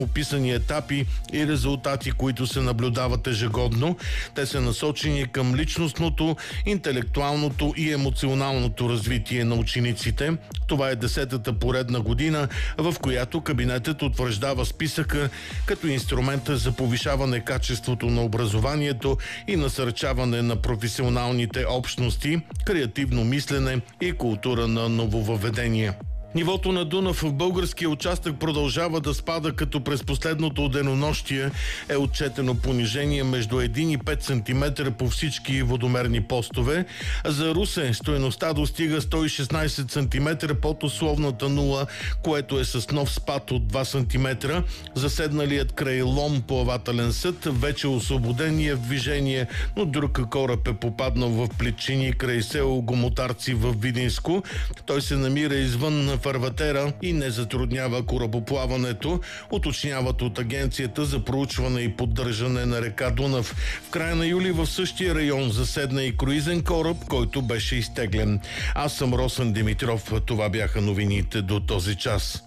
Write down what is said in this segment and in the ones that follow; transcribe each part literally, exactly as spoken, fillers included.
описани етапи и резултати, които се наблюдават ежегодно. Те са насочени към личностното, интелектуалното и емоционалното развитие на учениците. Това е десетата поредна година, в която кабинетът утвърждава списъка като инструмента за повишаване качеството на образованието и насърчаване на професионалните общности, креативно мислене и култура на нововъведение. Нивото на Дунав в българския участък продължава да спада, като през последното денонощие е отчетено понижение между един и пет сантиметра по всички водомерни постове. За Русе стойността достига сто и шестнадесет сантиметра под условната нула, което е с нов спад от два сантиметра. Заседналият край Лом плавателен съд вече освободен и е в движение, но друг кораб е попаднал в плитчини край село Гомотарци в Видинско. Той се намира извън фарватера и не затруднява корабоплаването, уточняват от Агенцията за проучване и поддържане на река Дунав. В края на юли в същия район заседна и круизен кораб, който беше изтеглен. Аз съм Росен Димитров. Това бяха новините до този час.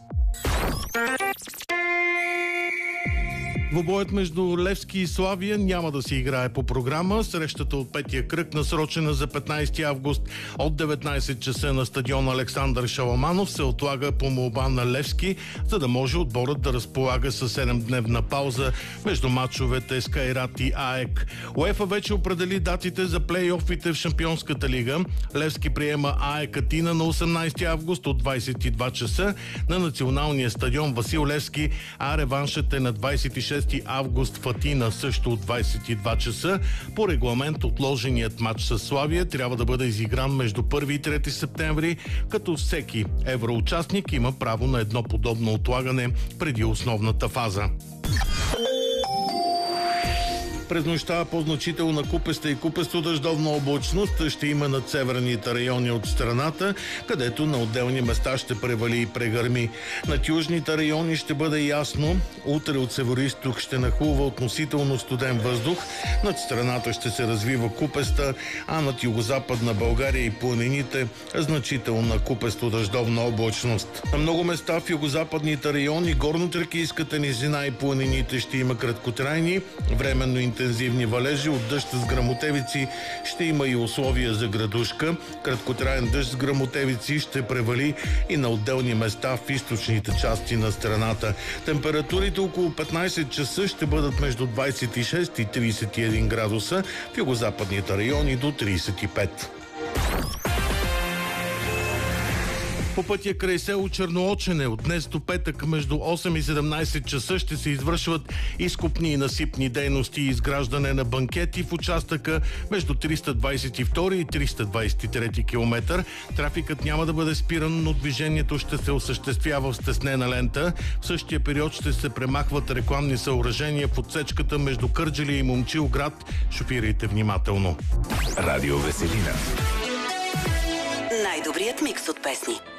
Двубоят между Левски и Славия няма да се играе по програма. Срещата от петия кръг, насрочена за петнадесети август от деветнадесет часа на стадион Александър Шаламанов, се отлага по молба на Левски, за да може отборът да разполага със седемдневна пауза между мачовете с Кайрат и АЕК. УЕФА вече определи датите за плейофите в Шампионската лига. Левски приема АЕК Атина на осемнадесети август от двадесет и два часа на националния стадион Васил Левски, а реваншът е на двадесет и шести август в Атина също от двадесет и два часа. По регламент отложеният матч с Славия трябва да бъде изигран между първи и трети септември, като всеки евроучастник има право на едно подобно отлагане преди основната фаза. През нощта по-значителна купеста и купесто дъждовна облачност ще има над северните райони от страната, където на отделни места ще превали и прегърми. Над южните райони ще бъде ясно. Утре от североизток ще нахлува относително студен въздух. Над страната ще се развива купеста, а над югозападна България и планините значителна купесто-дъждовна облачност. На много места в югозападните райони, горнотракийската низина и планините ще има краткотрайни, временно интензивни валежи от дъжд с гръмотевици. Ще има и условия за градушка. Краткотраен дъжд с гръмотевици ще превали и на отделни места в източните части на страната. Температурите около петнадесет часа ще бъдат между двадесет и шест и тридесет и един градуса, в югозападните райони до тридесет и пет. По пътя край село Черноочене от днес до петък между осем и седемнадесет часа ще се извършват изкопни и насипни дейности и изграждане на банкети в участъка между триста двадесет и втори и триста двадесет и трети километър. Трафикът няма да бъде спиран, но движението ще се осъществява в стеснена лента. В същия период ще се премахват рекламни съоръжения в отсечката между Кърджали и Момчилград. Шофирайте внимателно. Радио Веселина. Най-добрият микс от песни.